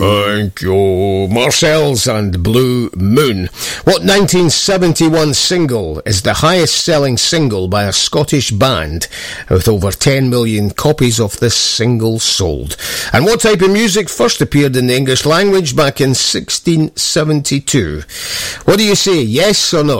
Thank you. Marcel's and Blue Moon. What 1971 single is the highest selling single by a Scottish band, with over 10 million copies of this single sold? And what type of music first appeared in the English language back in 1672? What do you say, yes or no?